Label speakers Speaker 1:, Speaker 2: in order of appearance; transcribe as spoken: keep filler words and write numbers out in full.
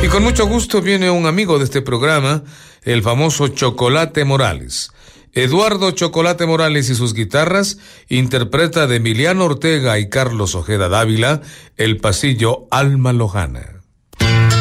Speaker 1: Y con mucho gusto viene un amigo de este programa, el famoso Chocolate Morales. Eduardo Chocolate Morales y sus guitarras interpreta de Emiliano Ortega y Carlos Ojeda Dávila el pasillo Alma Lojana.